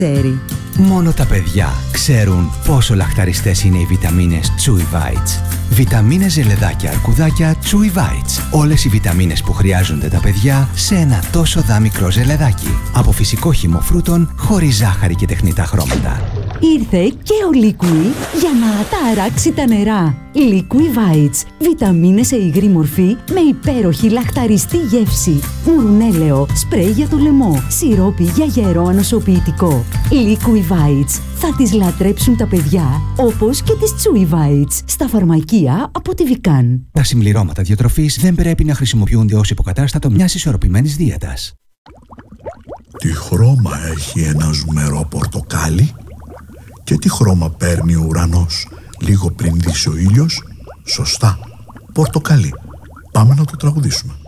Μόνο τα παιδιά ξέρουν πόσο λαχταριστές είναι οι βιταμίνες Chewy Bites. Βιταμίνες ζελεδάκια αρκουδάκια Chewy Bites. Όλες οι βιταμίνες που χρειάζονται τα παιδιά σε ένα τόσο δάμικρο ζελεδάκι. Από φυσικό χυμό φρούτων, χωρίς ζάχαρη και τεχνητά χρώματα. Ήρθε και ο Liqui για να τα αράξει τα νερά. Liqui Bites. Βιταμίνες σε υγρή μορφή με υπέροχη λαχταριστή γεύση. Μουρουνέλαιο, σπρέι για το λαιμό, σιρόπι για γερό ανοσοποιητικό. Liqui Bites. Θα τις λατρέψουν τα παιδιά, όπως και τις Chewy Bites. Στα φαρμακεία από τη Vican. Τα συμπληρώματα διατροφής δεν πρέπει να χρησιμοποιούνται ως υποκατάστατο μιας ισορροπημένης δίαιτας. Τι χρώμα έχει ένα ζουμερό πορτοκάλι? Και τι χρώμα παίρνει ο ουρανός λίγο πριν δύσει ο ήλιος? Σωστά, πορτοκαλί. Πάμε να το τραγουδήσουμε.